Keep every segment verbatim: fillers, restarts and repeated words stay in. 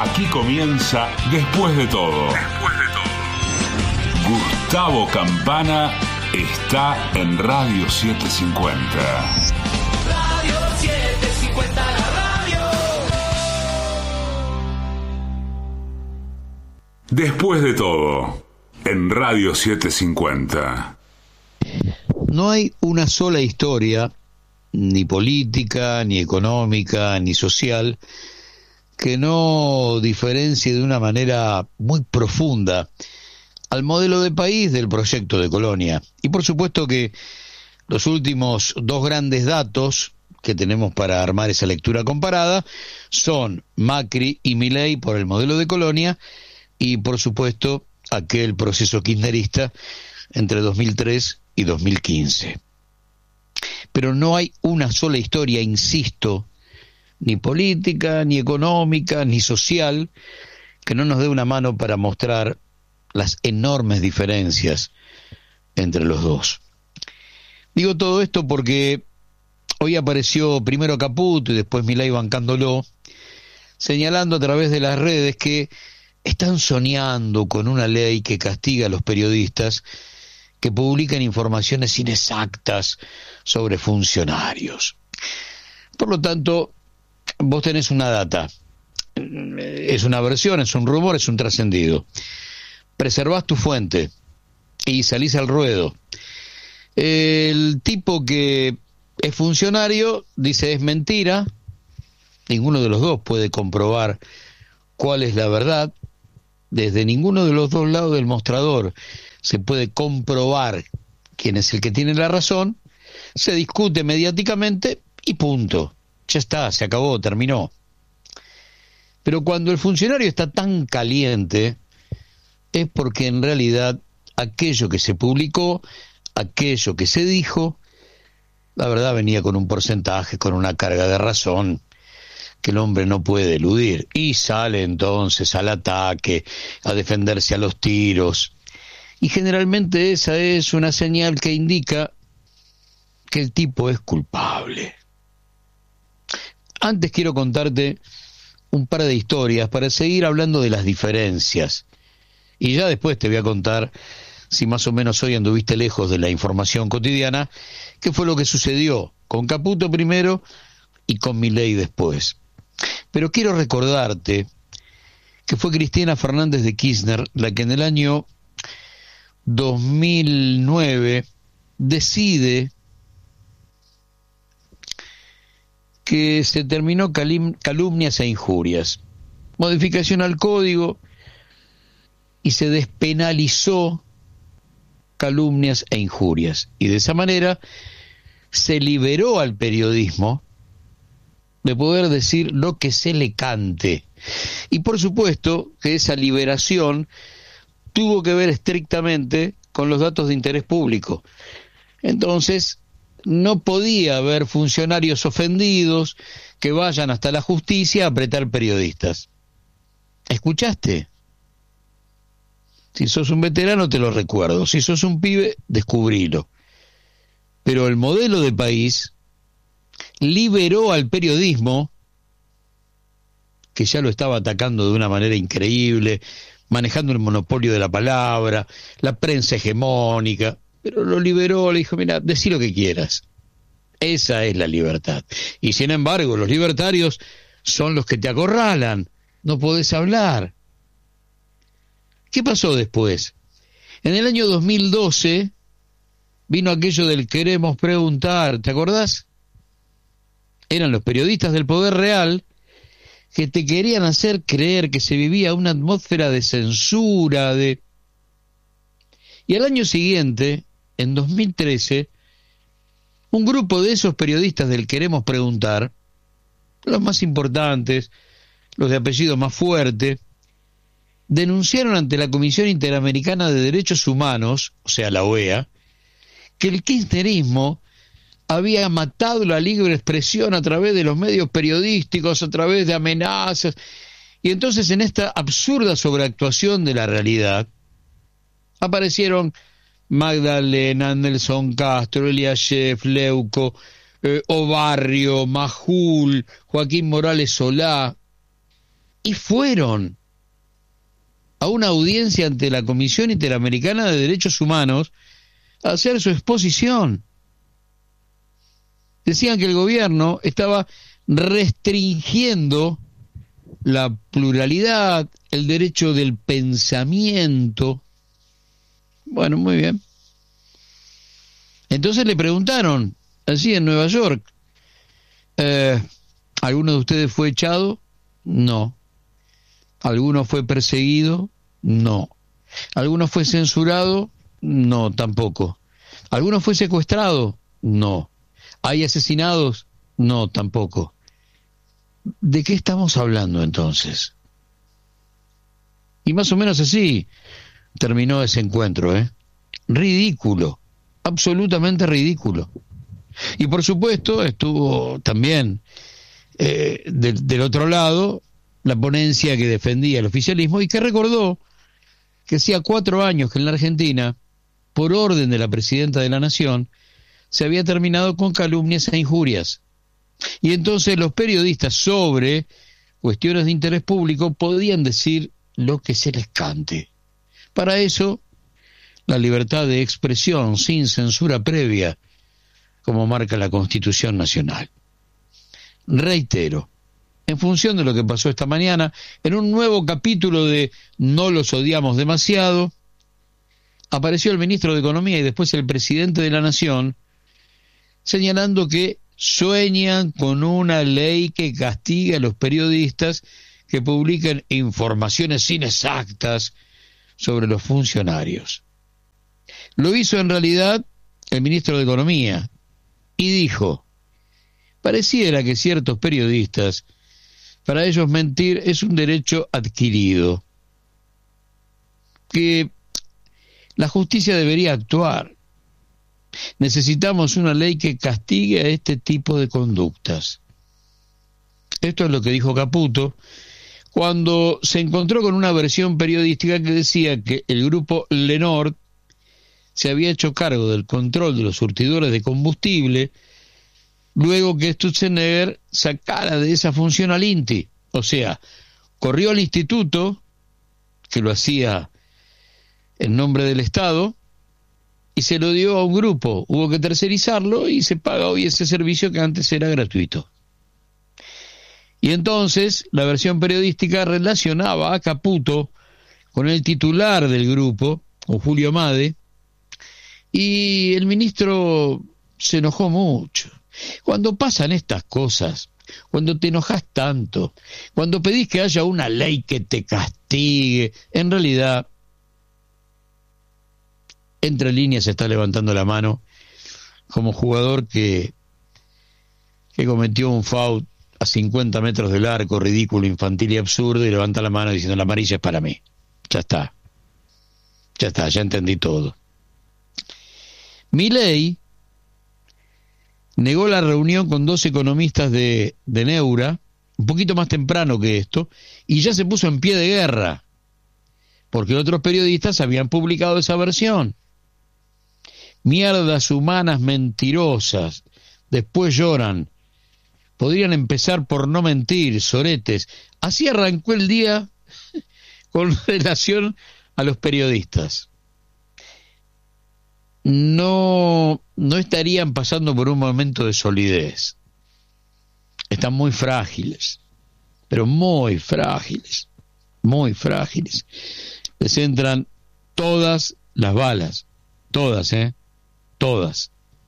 Aquí comienza Después de todo. Después de todo. Gustavo Campana está en Radio setecientos cincuenta. Radio setecientos cincuenta, la radio. Después de todo, en Radio setecientos cincuenta. No hay una sola historia, ni política, ni económica, ni social, que no diferencie de una manera muy profunda al modelo de país del proyecto de Colonia. Y por supuesto que los últimos dos grandes datos que tenemos para armar esa lectura comparada son Macri y Milei por el modelo de Colonia y por supuesto aquel proceso kirchnerista entre dos mil tres y dos mil quince. Pero no hay una sola historia, insisto, ni política, ni económica, ni social, que no nos dé una mano para mostrar las enormes diferencias entre los dos. Digo todo esto porque hoy apareció primero Caputo y después Milei bancándolo, señalando a través de las redes que están soñando con una ley que castiga a los periodistas que publican informaciones inexactas sobre funcionarios. Por lo tanto, vos tenés una data, es una versión, es un rumor, es un trascendido. Preservás tu fuente y salís al ruedo. El tipo que es funcionario dice es mentira, ninguno de los dos puede comprobar cuál es la verdad, desde ninguno de los dos lados del mostrador se puede comprobar quién es el que tiene la razón, se discute mediáticamente y punto. Ya está, se acabó, terminó. Pero cuando el funcionario está tan caliente, es porque en realidad aquello que se publicó, aquello que se dijo, la verdad venía con un porcentaje, con una carga de razón, que el hombre no puede eludir. Y sale entonces al ataque, a defenderse a los tiros. Y generalmente esa es una señal que indica que el tipo es culpable. Antes quiero contarte un par de historias para seguir hablando de las diferencias. Y ya después te voy a contar, si más o menos hoy anduviste lejos de la información cotidiana, qué fue lo que sucedió con Caputo primero y con Milei después. Pero quiero recordarte que fue Cristina Fernández de Kirchner la que en el año dos mil nueve decide que se terminó calim- calumnias e injurias, modificación al código y se despenalizó calumnias e injurias, y de esa manera se liberó al periodismo de poder decir lo que se le cante. Y por supuesto que esa liberación tuvo que ver estrictamente con los datos de interés público. Entonces, no podía haber funcionarios ofendidos que vayan hasta la justicia a apretar periodistas. ¿Escuchaste? Si sos un veterano te lo recuerdo, si sos un pibe, descubrilo. Pero el modelo de país liberó al periodismo, que ya lo estaba atacando de una manera increíble, manejando el monopolio de la palabra, la prensa hegemónica, pero lo liberó, le dijo, mira, decí lo que quieras. Esa es la libertad. Y sin embargo, los libertarios son los que te acorralan, no podés hablar. ¿Qué pasó después? En el año dos mil doce vino aquello del queremos preguntar, ¿te acordás? Eran los periodistas del poder real que te querían hacer creer que se vivía una atmósfera de censura, de... Y al año siguiente, en dos mil trece, un grupo de esos periodistas del queremos preguntar, los más importantes, los de apellido más fuerte, denunciaron ante la Comisión Interamericana de Derechos Humanos, o sea, la O E A, que el kirchnerismo había matado la libre expresión a través de los medios periodísticos, a través de amenazas, y entonces en esta absurda sobreactuación de la realidad, aparecieron Magdalena, Nelson Castro, Elías Sheff, Leuco, eh, Obarrio, Majul, Joaquín Morales Solá, y fueron a una audiencia ante la Comisión Interamericana de Derechos Humanos a hacer su exposición. Decían que el gobierno estaba restringiendo la pluralidad, el derecho del pensamiento. Bueno, muy bien. Entonces le preguntaron, así en Nueva York, eh, ¿alguno de ustedes fue echado? No. ¿Alguno fue perseguido? No. ¿Alguno fue censurado? No, tampoco. ¿Alguno fue secuestrado? No. ¿Hay asesinados? No, tampoco. ¿De qué estamos hablando entonces? Y más o menos así terminó ese encuentro, ¿eh? Ridículo, absolutamente ridículo. Y por supuesto estuvo también eh, de, del otro lado la ponencia que defendía el oficialismo y que recordó que hacía cuatro años que en la Argentina, por orden de la presidenta de la Nación, se había terminado con calumnias e injurias. Y entonces los periodistas sobre cuestiones de interés público podían decir lo que se les cante. Para eso, la libertad de expresión sin censura previa, como marca la Constitución Nacional. Reitero, en función de lo que pasó esta mañana, en un nuevo capítulo de No los odiamos demasiado, apareció el ministro de Economía y después el presidente de la Nación, señalando que sueñan con una ley que castigue a los periodistas que publiquen informaciones inexactas sobre los funcionarios. Lo hizo en realidad el ministro de Economía y dijo: pareciera que ciertos periodistas, para ellos mentir es un derecho adquirido, que la justicia debería actuar. Necesitamos una ley que castigue a este tipo de conductas. Esto es lo que dijo Caputo cuando se encontró con una versión periodística que decía que el grupo Lenord se había hecho cargo del control de los surtidores de combustible luego que Sturzenegger sacara de esa función al INTI. O sea, corrió al instituto, que lo hacía en nombre del Estado, y se lo dio a un grupo. Hubo que tercerizarlo y se paga hoy ese servicio que antes era gratuito. Y entonces la versión periodística relacionaba a Caputo con el titular del grupo, con Julio Made, y el ministro se enojó mucho. Cuando pasan estas cosas, cuando te enojas tanto, cuando pedís que haya una ley que te castigue, en realidad, entre líneas se está levantando la mano como jugador que, que cometió un foul a cincuenta metros del arco, ridículo, infantil y absurdo, y levanta la mano diciendo: la amarilla es para mí. Ya está. Ya está, ya entendí todo. Milei negó la reunión con dos economistas de, de Neura, un poquito más temprano que esto, y ya se puso en pie de guerra, porque otros periodistas habían publicado esa versión. Mierdas humanas mentirosas, después lloran. Podrían empezar por no mentir, soretes. Así arrancó el día con relación a los periodistas. No, no estarían pasando por un momento de solidez. Están muy frágiles, pero muy frágiles, muy frágiles. Les entran todas las balas, todas, ¿eh? Todas.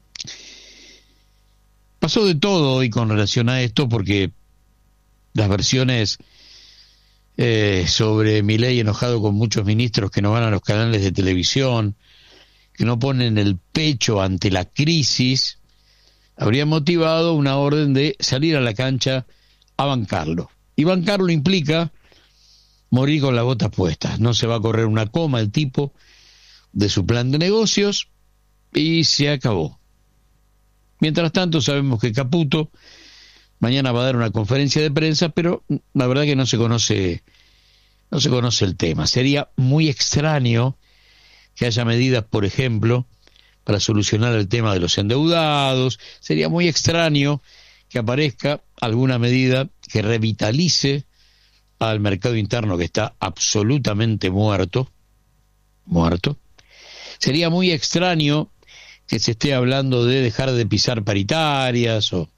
Pasó de todo hoy con relación a esto, porque las versiones eh, sobre Milei enojado con muchos ministros que no van a los canales de televisión, que no ponen el pecho ante la crisis, habría motivado una orden de salir a la cancha a bancarlo. Y bancarlo implica morir con las botas puestas. No se va a correr una coma el tipo de su plan de negocios y se acabó. Mientras tanto, sabemos que Caputo mañana va a dar una conferencia de prensa, pero la verdad que no se conoce, no se conoce el tema. Sería muy extraño que haya medidas, por ejemplo, para solucionar el tema de los endeudados. Sería muy extraño que aparezca alguna medida que revitalice al mercado interno que está absolutamente muerto, muerto. Sería muy extraño que se esté hablando de dejar de pisar paritarias o...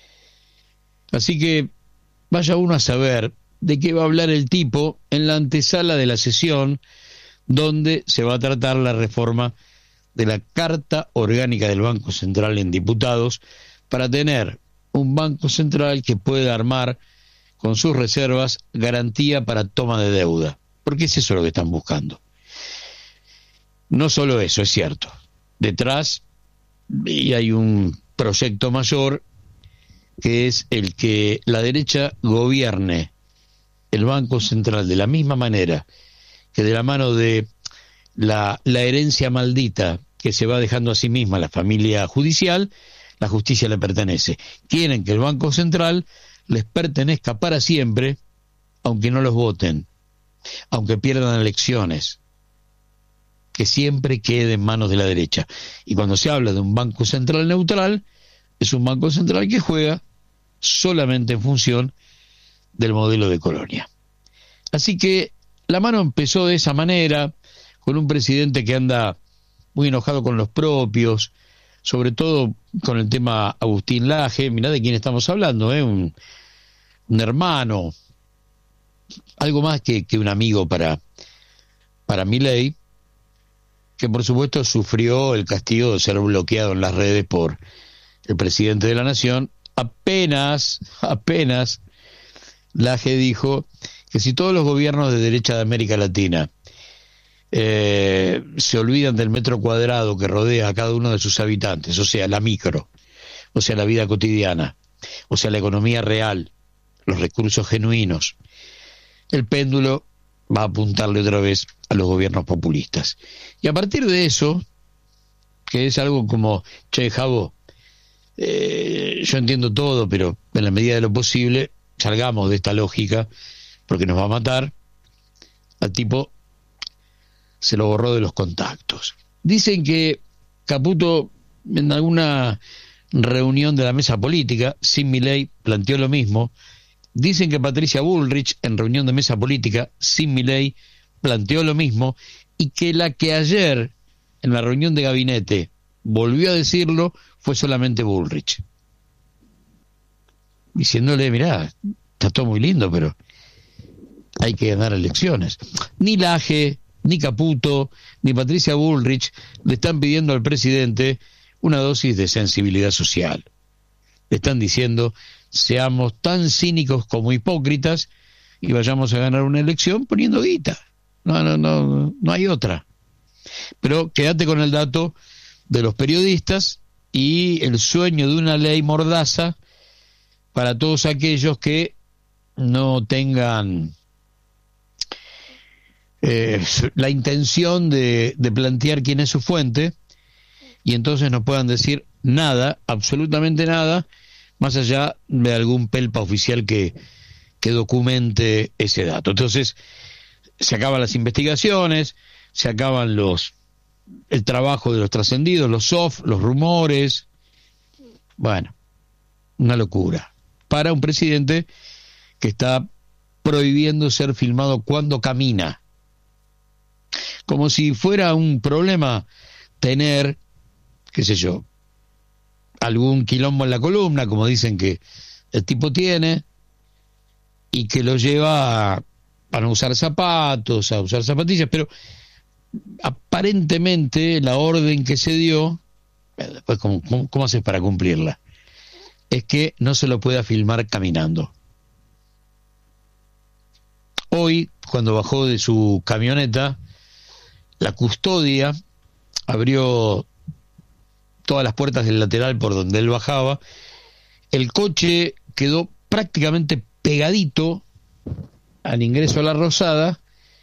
Así que vaya uno a saber de qué va a hablar el tipo en la antesala de la sesión donde se va a tratar la reforma de la Carta Orgánica del Banco Central en diputados para tener un Banco Central que pueda armar con sus reservas garantía para toma de deuda, porque es eso lo que están buscando. No solo eso, es cierto, detrás y hay un proyecto mayor que es el que la derecha gobierne el Banco Central de la misma manera que de la mano de la, la herencia maldita que se va dejando a sí misma la familia judicial, la justicia le pertenece. Quieren que el Banco Central les pertenezca para siempre, aunque no los voten, aunque pierdan elecciones, que siempre quede en manos de la derecha. Y cuando se habla de un Banco Central neutral, es un Banco Central que juega solamente en función del modelo de colonia. Así que la mano empezó de esa manera, con un presidente que anda muy enojado con los propios, sobre todo con el tema Agustín Laje. Mirá de quién estamos hablando, ¿eh? un, un hermano, algo más que, que un amigo para, para Milei, que por supuesto sufrió el castigo de ser bloqueado en las redes por el presidente de la Nación. Apenas, apenas Laje dijo que si todos los gobiernos de derecha de América Latina eh, se olvidan del metro cuadrado que rodea a cada uno de sus habitantes, o sea, la micro, o sea, la vida cotidiana, o sea, la economía real, los recursos genuinos, el péndulo va a apuntarle otra vez a los gobiernos populistas. Y a partir de eso, que es algo como, che, Javo, eh, yo entiendo todo, pero en la medida de lo posible, salgamos de esta lógica, porque nos va a matar, al tipo se lo borró de los contactos. Dicen que Caputo, en alguna reunión de la mesa política, sin Milei, planteó lo mismo. Dicen que Patricia Bullrich, en reunión de mesa política, sin Milei, planteó lo mismo, y que la que ayer, en la reunión de gabinete, volvió a decirlo, fue solamente Bullrich. Diciéndole, mirá, está todo muy lindo, pero hay que ganar elecciones. Ni Laje, ni Caputo, ni Patricia Bullrich le están pidiendo al presidente una dosis de sensibilidad social. Le están diciendo, seamos tan cínicos como hipócritas y vayamos a ganar una elección poniendo guita. No, no, no, no hay otra. Pero quédate con el dato de los periodistas y el sueño de una ley mordaza para todos aquellos que no tengan eh, la intención de, de plantear quién es su fuente, y entonces no puedan decir nada, absolutamente nada, más allá de algún pelpa oficial que, que documente ese dato. Entonces se acaban las investigaciones, se acaban los el trabajo de los trascendidos, los soft, los rumores. Bueno, una locura para un presidente que está prohibiendo ser filmado cuando camina, como si fuera un problema tener, qué sé yo, algún quilombo en la columna, como dicen que el tipo tiene, y que lo lleva a, a no usar zapatos, a usar zapatillas, pero aparentemente la orden que se dio, después ¿cómo, cómo, cómo haces para cumplirla? Es que no se lo pueda filmar caminando. Hoy, cuando bajó de su camioneta, la custodia abrió todas las puertas del lateral por donde él bajaba. El coche quedó prácticamente pegadito al ingreso a la Rosada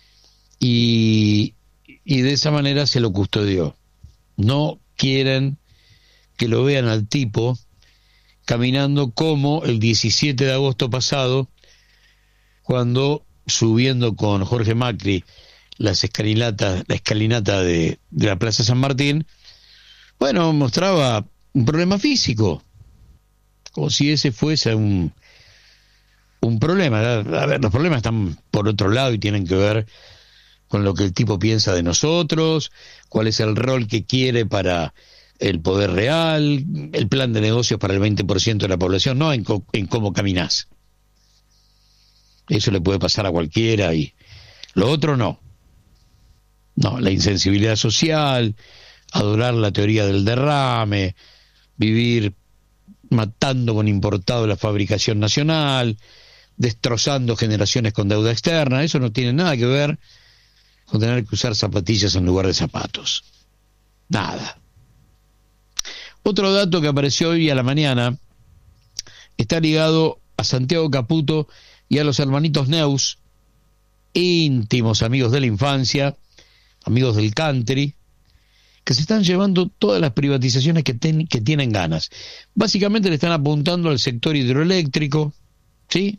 y, y de esa manera se lo custodió. No quieren que lo vean al tipo caminando como el diecisiete de agosto pasado, cuando subiendo con Jorge Macri las escalinatas, la escalinata de, de la Plaza San Martín, bueno, mostraba un problema físico, como si ese fuese un, un problema. A ver, los problemas están por otro lado y tienen que ver con lo que el tipo piensa de nosotros, cuál es el rol que quiere para el poder real, el plan de negocios para el veinte por ciento de la población, no en, co- en cómo caminás. Eso le puede pasar a cualquiera y lo otro no. No, la insensibilidad social, adorar la teoría del derrame, vivir matando con importado la fabricación nacional, destrozando generaciones con deuda externa, eso no tiene nada que ver con tener que usar zapatillas en lugar de zapatos. Nada. Otro dato que apareció hoy a la mañana está ligado a Santiago Caputo y a los hermanitos Neus, íntimos amigos de la infancia, amigos del country, que se están llevando todas las privatizaciones que, ten, que tienen ganas. Básicamente le están apuntando al sector hidroeléctrico, ¿sí?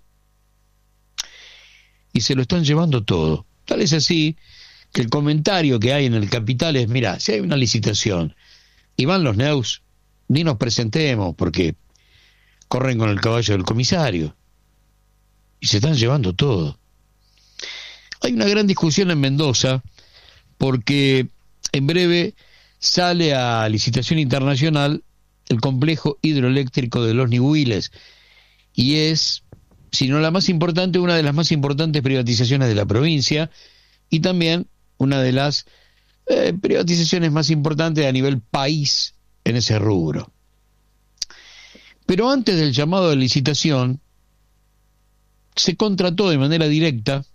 Y se lo están llevando todo. Tal es así que el comentario que hay en el Capital es, mira, si hay una licitación y van los Neus, ni nos presentemos porque corren con el caballo del comisario. Y se están llevando todo. Hay una gran discusión en Mendoza porque en breve sale a licitación internacional el complejo hidroeléctrico de Los Nihuiles y es, si no la más importante, una de las más importantes privatizaciones de la provincia y también una de las eh, privatizaciones más importantes a nivel país en ese rubro. Pero antes del llamado de licitación se contrató de manera directa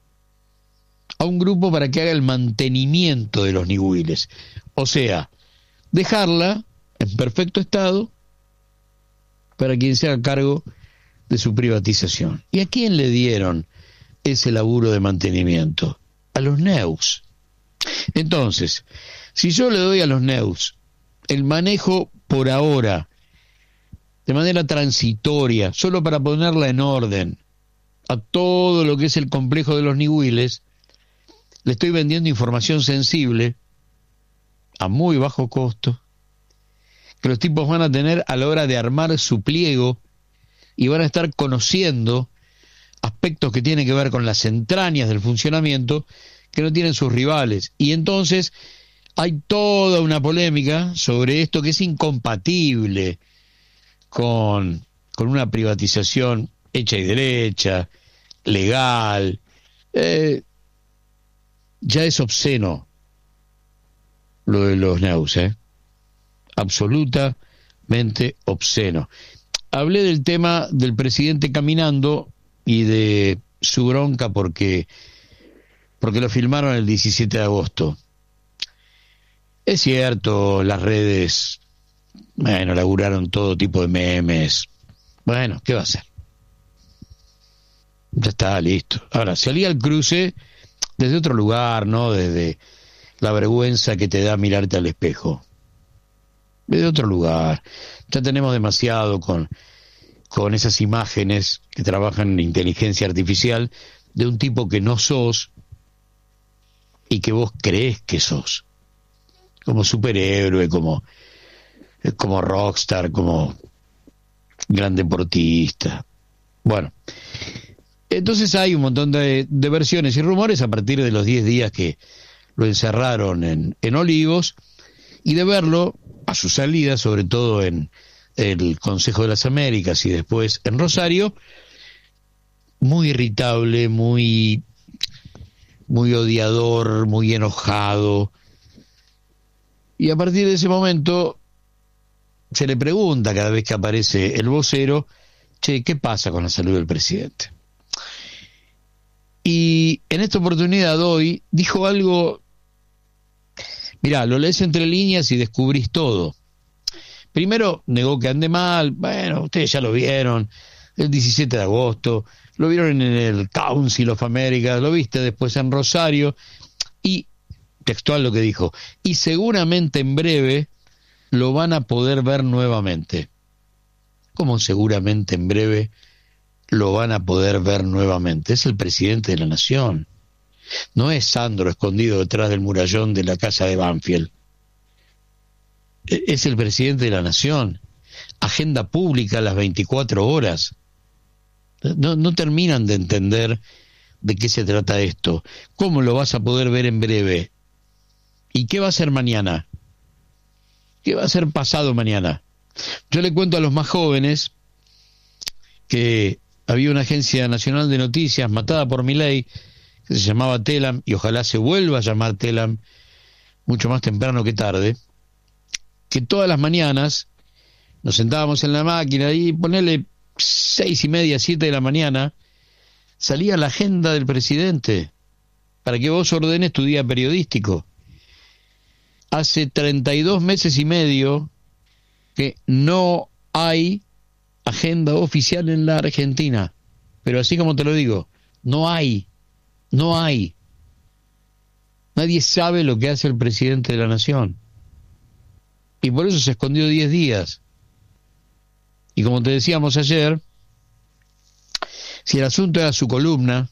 a un grupo para que haga el mantenimiento de los Nihuiles, o sea, dejarla en perfecto estado para quien se haga cargo de su privatización. ¿Y a quién le dieron ese laburo de mantenimiento? A los Neus. Entonces, si yo le doy a los Neus el manejo por ahora, de manera transitoria, solo para ponerla en orden, a todo lo que es el complejo de los Nihuiles, le estoy vendiendo información sensible a muy bajo costo, que los tipos van a tener a la hora de armar su pliego y van a estar conociendo aspectos que tienen que ver con las entrañas del funcionamiento que no tienen sus rivales. Y entonces hay toda una polémica sobre esto que es incompatible con, con una privatización hecha y derecha, legal. Eh, ya es obsceno lo de los Neus, ¿eh? Absolutamente obsceno. Hablé del tema del presidente caminando y de su bronca porque, porque lo filmaron el diecisiete de agosto. Es cierto, las redes, bueno, laburaron todo tipo de memes. Bueno, ¿qué va a hacer? Ya está, listo. Ahora, salí al cruce desde otro lugar, ¿no? Desde la vergüenza que te da mirarte al espejo. Desde otro lugar. Ya tenemos demasiado con, con esas imágenes que trabajan en inteligencia artificial de un tipo que no sos y que vos creés que sos. Como superhéroe, como, como rockstar, como gran deportista. Bueno, entonces hay un montón de, de versiones y rumores a partir de los diez días que lo encerraron en, en Olivos y de verlo a su salida, sobre todo en el Consejo de las Américas y después en Rosario, muy irritable, muy, muy odiador, muy enojado. Y a partir de ese momento se le pregunta cada vez que aparece el vocero, che, ¿qué pasa con la salud del presidente? Y en esta oportunidad hoy dijo algo, mirá, lo lees entre líneas y descubrís todo. Primero negó que ande mal, bueno, ustedes ya lo vieron, el diecisiete de agosto, lo vieron en el Council of America, lo viste después en Rosario, y textual lo que dijo, y seguramente en breve lo van a poder ver nuevamente. ¿Cómo seguramente en breve lo van a poder ver nuevamente? Es el presidente de la nación. No es Sandro escondido detrás del murallón de la casa de Banfield. Es el presidente de la nación. Agenda pública a las veinticuatro horas. No, no terminan de entender de qué se trata esto. ¿Cómo lo vas a poder ver en breve? ¿Y qué va a ser mañana? ¿Qué va a ser pasado mañana? Yo le cuento a los más jóvenes que había una agencia nacional de noticias matada por Milei que se llamaba Telam, y ojalá se vuelva a llamar Telam mucho más temprano que tarde, que todas las mañanas nos sentábamos en la máquina y ponele seis y media, siete de la mañana, salía la agenda del presidente para que vos ordenes tu día periodístico. Hace treinta y dos meses y medio que no hay agenda oficial en la Argentina, pero así como te lo digo, no hay, no hay. Nadie sabe lo que hace el presidente de la nación. Y por eso se escondió diez días. Y como te decíamos ayer, si el asunto era su columna,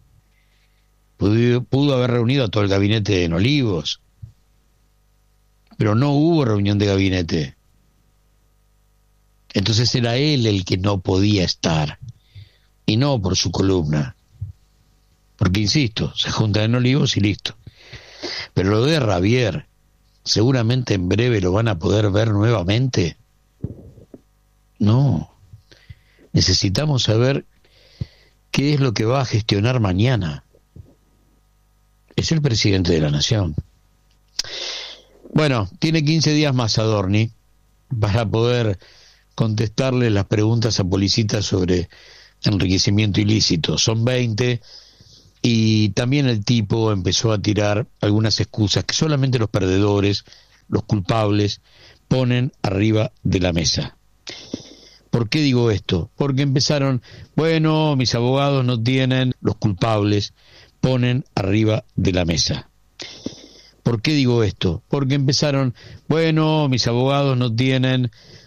pudo, pudo haber reunido a todo el gabinete en Olivos, pero no hubo reunión de gabinete. Entonces era él el que no podía estar, y no por su columna. Porque, insisto, se juntan en Olivos y listo. Pero lo de Javier, seguramente en breve lo van a poder ver nuevamente. No. Necesitamos saber qué es lo que va a gestionar mañana. Es el presidente de la nación. Bueno, tiene quince días más Adorni para poder contestarle las preguntas a Policita sobre enriquecimiento ilícito. Son veinte, y también el tipo empezó a tirar algunas excusas que solamente los perdedores, los culpables, ponen arriba de la mesa. ¿Por qué digo esto? Porque empezaron, bueno, mis abogados no tienen, los culpables ponen arriba de la mesa. ¿Por qué digo esto? Porque empezaron, bueno, mis abogados no tienen